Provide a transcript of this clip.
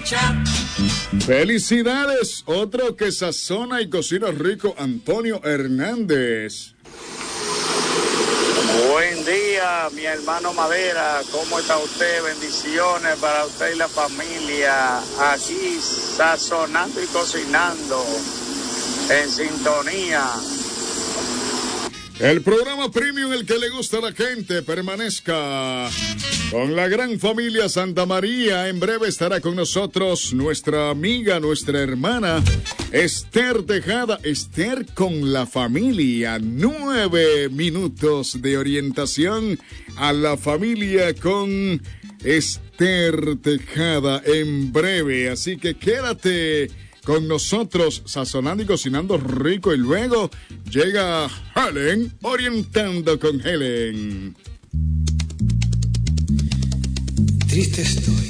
cosecha. Felicidades, otro que sazona y cocina rico, Antonio Hernández. Buen día, mi hermano Madera, ¿cómo está usted? Bendiciones para usted y la familia, aquí sazonando y cocinando, en sintonía. El programa premium, el que le gusta a la gente, permanezca con la gran familia Santa María. En breve estará con nosotros nuestra amiga, nuestra hermana, Esther Tejada. Esther con la familia. 9 minutos de orientación a la familia con Esther Tejada en breve. Así que quédate con nosotros, sazonando y cocinando rico. Y luego llega Helen, orientando con Helen. Triste estoy